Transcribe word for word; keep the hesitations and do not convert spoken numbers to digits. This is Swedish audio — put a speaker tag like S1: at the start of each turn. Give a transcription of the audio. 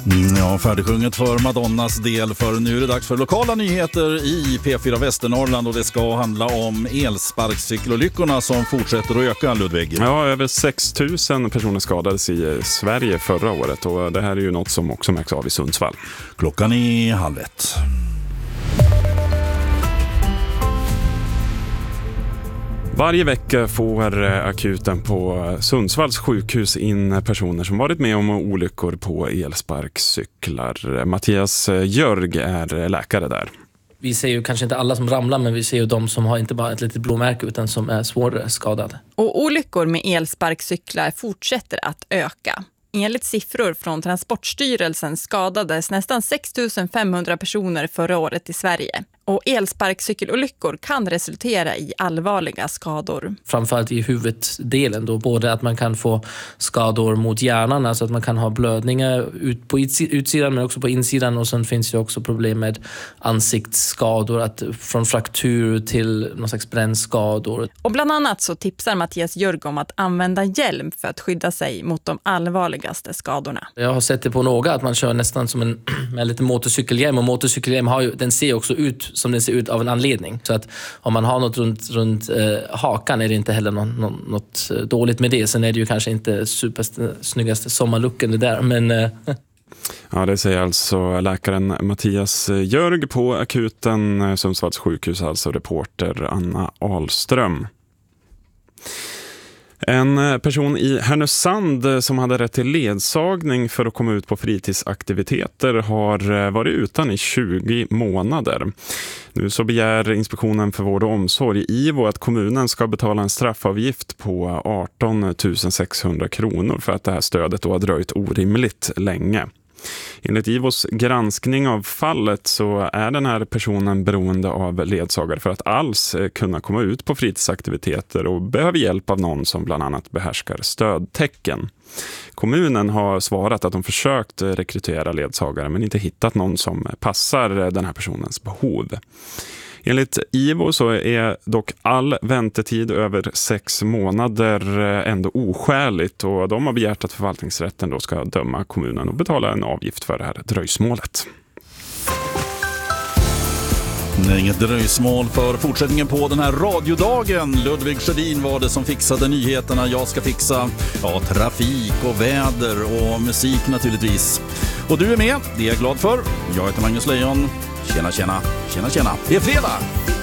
S1: Ja, färdigsjunget för Madonnas del, för nu är det dags för lokala nyheter i P fyra Västernorrland och det ska handla om elsparkcykelolyckorna som fortsätter att öka, Ludvig.
S2: Ja, över sex tusen personer skadades i Sverige förra året och det här är ju något som också märks av i Sundsvall.
S1: Klockan är halv ett.
S2: Varje vecka får akuten på Sundsvalls sjukhus in personer som varit med om olyckor på elsparkcyklar. Mattias Jörg är läkare där.
S3: Vi ser ju kanske inte alla som ramlar, men vi ser ju de som har inte bara ett litet blåmärke utan som är svårare skadade.
S4: Och olyckor med elsparkcyklar fortsätter att öka. Enligt siffror från Transportstyrelsen skadades nästan sex tusen femhundra personer förra året i Sverige. Och elsparkcykelolyckor kan resultera i allvarliga skador.
S3: Framförallt i huvuddelen då, både att man kan få skador mot hjärnan, alltså att man kan ha blödningar ut på utsidan men också på insidan, och sen finns det också problem med ansiktsskador, att från fraktur till någon slags brännskador.
S4: Och bland annat så tipsar Mattias Jörg om att använda hjälm för att skydda sig mot de allvarligaste skadorna.
S3: Jag har sett det på några att man kör nästan som en med lite motorcykelhjälm, och motorcykelhjälm har ju, den ser också ut som den ser ut av en anledning. Så att om man har något runt, runt eh, hakan är det inte heller något, något, något dåligt med det. Sen är det ju kanske inte supersnyggaste sommarlooken det där, men... Eh.
S2: Ja, det säger alltså läkaren Mattias Jörg på akuten Sundsvalls sjukhus, alltså reporter Anna Ahlström. En person i Härnösand som hade rätt till ledsagning för att komma ut på fritidsaktiviteter har varit utan i tjugo månader. Nu så begär Inspektionen för vård och omsorg, I V O, att kommunen ska betala en straffavgift på arton tusen sexhundra kronor för att det här stödet då har dröjt orimligt länge. Enligt I V Os granskning av fallet så är den här personen beroende av ledsagare för att alls kunna komma ut på fritidsaktiviteter och behöver hjälp av någon som bland annat behärskar stödtecken. Kommunen har svarat att de försökt rekrytera ledsagare men inte hittat någon som passar den här personens behov. Enligt I V O så är dock all väntetid över sex månader ändå oskäligt, och de har begärt att förvaltningsrätten då ska döma kommunen och betala en avgift för det här dröjsmålet.
S1: Nej, inget dröjsmål för fortsättningen på den här radiodagen. Ludvig Sjödin var det som fixade nyheterna. Jag ska fixa ja, trafik och väder och musik naturligtvis. Och du är med, det är jag glad för. Jag heter Magnus Lejon. Tjena, tjena, tjena, tjena. Det är fredag!